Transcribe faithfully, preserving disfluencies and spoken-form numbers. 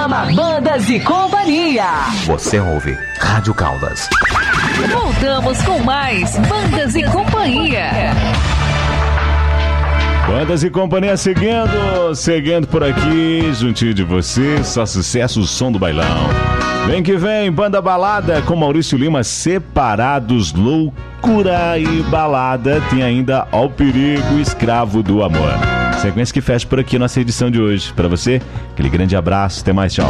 Programa Bandas e Companhia. Você ouve Rádio Caldas. Voltamos com mais Bandas e Companhia. Bandas e Companhia seguindo, seguindo por aqui, juntinho de você, só sucesso, o som do bailão. Vem que vem, Banda Balada com Maurício Lima, Separados, Loucura e Balada. Tem ainda Ao Perigo, Escravo do Amor. Sequência que fecha por aqui nossa edição de hoje. Pra você, aquele grande abraço, até mais, tchau.